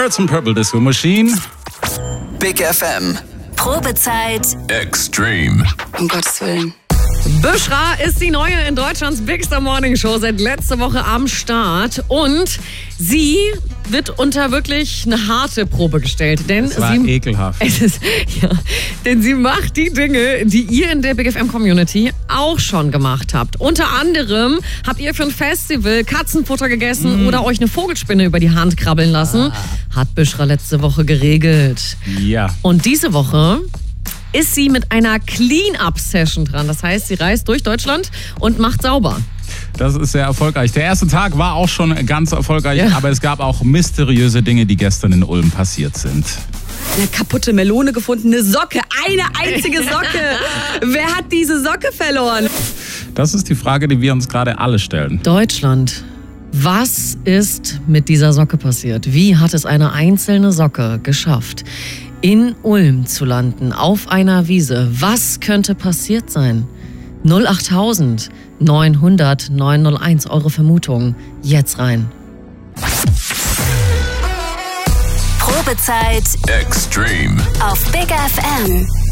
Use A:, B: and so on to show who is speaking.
A: Birds and Purple Disco Machine.
B: Big FM.
C: Probezeit
D: Extreme.
E: Um Gottes Willen.
F: Büschra ist die neue in Deutschlands Bigster Morning Show seit letzter Woche am Start. Und sie wird unter wirklich eine harte Probe gestellt. Denn
A: Das war ekelhaft.
F: Denn sie macht die Dinge, die ihr in der Big FM Community auch schon gemacht habt. Unter anderem habt ihr für ein Festival Katzenfutter gegessen oder euch eine Vogelspinne über die Hand krabbeln lassen. Hat Büschra letzte Woche geregelt.
A: Ja.
F: Und diese Woche ist sie mit einer Clean-Up-Session dran. Das heißt, sie reist durch Deutschland und macht sauber.
A: Das ist sehr erfolgreich. Der erste Tag war auch schon ganz erfolgreich, aber es gab auch mysteriöse Dinge, die gestern in Ulm passiert sind.
E: Eine kaputte Melone gefunden, eine Socke, eine einzige Socke. Wer hat diese Socke verloren?
A: Das ist die Frage, die wir uns gerade alle stellen.
F: Deutschland. Was ist mit dieser Socke passiert? Wie hat es eine einzelne Socke geschafft, in Ulm zu landen, auf einer Wiese? Was könnte passiert sein? 08000 900 901, eure Vermutung. Jetzt rein.
C: Probezeit
D: Extreme.
C: auf Big FM.